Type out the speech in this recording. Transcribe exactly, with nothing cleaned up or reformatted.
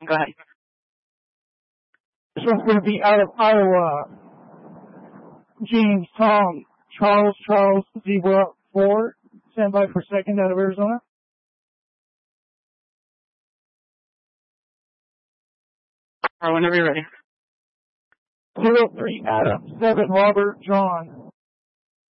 Go ahead. This one's going to be out of Iowa. James Tom Charles Charles Zebra four. Stand by for second out of Arizona. Or whenever you're ready. Zero three Adam seven Robert John.